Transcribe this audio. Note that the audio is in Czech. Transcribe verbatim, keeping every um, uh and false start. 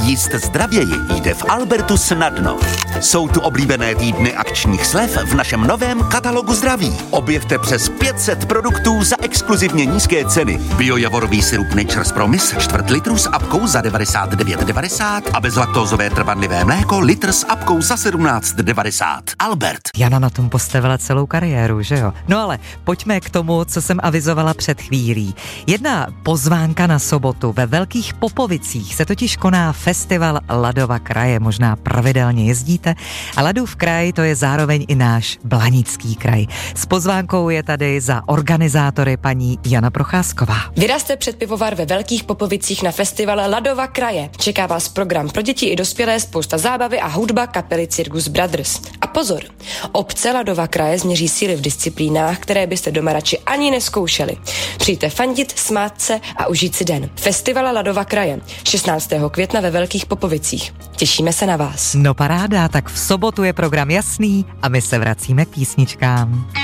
Jíst zdravěji jde v Albertu snadno. Jsou tu oblíbené týdny akčních slev v našem novém katalogu zdraví. Objevte přes pět set produktů za exkluzivně nízké ceny. Biojavorový sirup Nature's Promise čtvrt litru s apkou za devadesát devět devadesát a bezlaktózové trvanlivé mléko litr s apkou za sedmnáct devadesát. Albert. Jana na tom postavila celou kariéru, že jo? No ale pojďme k tomu, co jsem avizovala před chvílí. Jedna pozvánka na sobotu ve Velkých Popovicích se totiž koná festival Ladova kraje. Možná pravidelně jezdíte. A Ladův kraj to je zároveň i náš Blanický kraj. S pozvánkou je tady za organizátory paní Jana Procházková. Vyrazte před pivovar ve Velkých Popovicích na festivale Ladova kraje. Čeká vás program pro děti i dospělé, spousta zábavy a hudba kapely Circus Brothers. A pozor, obce Ladova kraje změří síly v disciplínách, které byste doma radši ani neskoušeli. Přijďte fandit, smát se a užít si den. Festival Ladova kraje, šestnáctého května ve Velkých Popovicích. Těšíme se na vás. No paráda, tak v sobotu je program jasný a my se vracíme k písničkám.